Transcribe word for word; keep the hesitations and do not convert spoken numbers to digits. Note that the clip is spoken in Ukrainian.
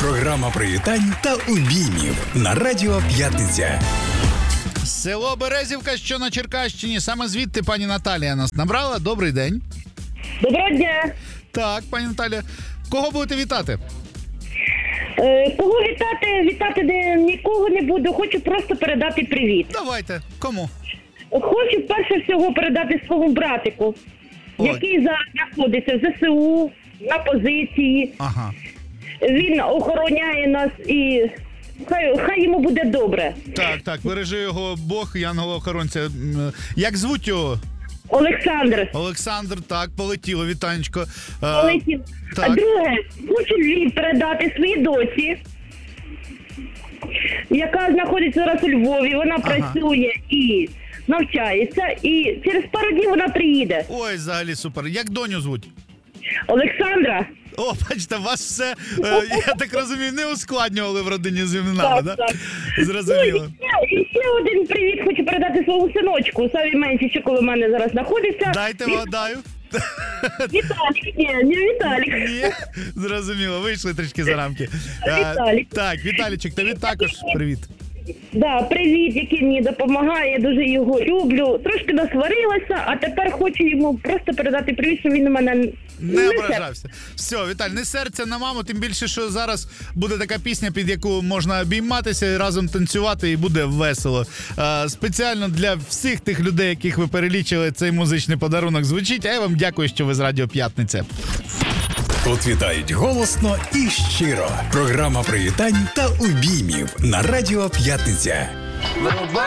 Програма привітань та обіймів на Радіо П'ятниця. Село Березівка, що на Черкащині. Саме звідти пані Наталія нас набрала. Добрий день. Доброго дня. Так, пані Наталія. Кого будете вітати? Е, кого вітати? Вітати де нікого не буду. Хочу просто передати привіт. Давайте. Кому? Хочу перше всього передати своєму братику, Ой. який зараз знаходиться в ЗСУ, на позиції. Ага. Він охороняє нас і хай, хай йому буде добре. Так, так, бережи його Бог, янгола-охоронця. М, Як звуть його? Олександр. Олександр, так, полетіло, вітанечко. Е, Полетів. А так. друге, хочу привіт передати своїй доці, яка знаходиться зараз у Львові. Вона Ага. працює і навчається, і через пару днів вона приїде. Ой, взагалі супер. Як доню звуть? Олександра. О, бачите, вас все, е, я так розумію, не ускладнювали в родині з іменами, Так, да? так. Зрозуміло. Ну, і, ще, і ще один привіт хочу передати своєму синочку, самі менші, що коло мене зараз знаходиться. Дайте Ві- вгадаю. Віталік, ні, не Віталік. Ні, зрозуміло, вийшли трішки за рамки. Е, Віталік. Так, Віталічик, тобі також привіт. Да, привіт, який мені допомагає, я дуже його люблю. Трошки насварилася, а тепер хочу йому просто передати привіт, що він у мене Не несе. ображався. Все, Віталь, не серця на маму, тим більше, що зараз буде така пісня, під яку можна обійматися і разом танцювати, і буде весело. Е, спеціально для всіх тих людей, яких ви перелічили, цей музичний подарунок звучить. А я вам дякую, що ви з Радіо П'ятниця. Тут вітають голосно і щиро. Програма привітань та обіймів на Радіо П'ятниця.